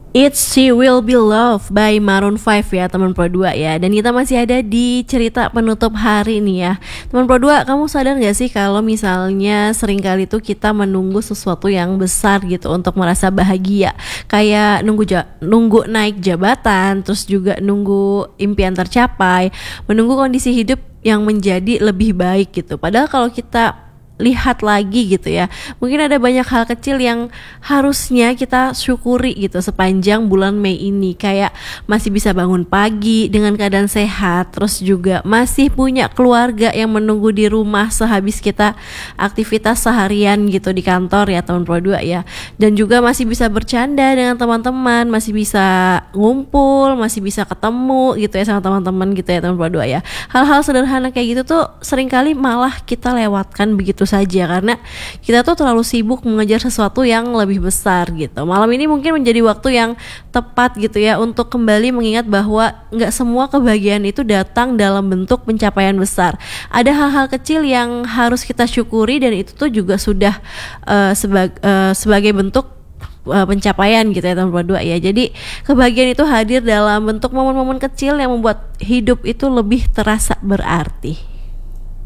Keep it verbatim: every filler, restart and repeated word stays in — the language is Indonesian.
It's She Will Be Loved by Maroon five ya teman Pro dua ya. Dan kita masih ada di cerita penutup hari nih ya. Teman Pro dua, kamu sadar gak sih kalau misalnya seringkali tuh kita menunggu sesuatu yang besar gitu untuk merasa bahagia. Kayak nunggu ja- nunggu naik jabatan, terus juga nunggu impian tercapai, menunggu kondisi hidup yang menjadi lebih baik gitu. Padahal kalau kita lihat lagi gitu ya, mungkin ada banyak hal kecil yang harusnya kita syukuri gitu sepanjang bulan Mei ini. Kayak masih bisa bangun pagi dengan keadaan sehat, terus juga masih punya keluarga yang menunggu di rumah sehabis kita aktivitas seharian gitu di kantor ya teman Pro dua ya. Dan juga masih bisa bercanda dengan teman-teman, masih bisa ngumpul, masih bisa ketemu gitu ya sama teman-teman gitu ya teman Pro dua ya. Hal-hal sederhana kayak gitu tuh seringkali malah kita lewatkan begitu saja karena kita tuh terlalu sibuk mengejar sesuatu yang lebih besar gitu. Malam ini mungkin menjadi waktu yang tepat gitu ya untuk kembali mengingat bahwa nggak semua kebahagiaan itu datang dalam bentuk pencapaian besar. Ada hal-hal kecil yang harus kita syukuri dan itu tuh juga sudah uh, sebag- uh, sebagai bentuk uh, pencapaian gitu ya teman dua ya. Jadi kebahagiaan itu hadir dalam bentuk momen-momen kecil yang membuat hidup itu lebih terasa berarti.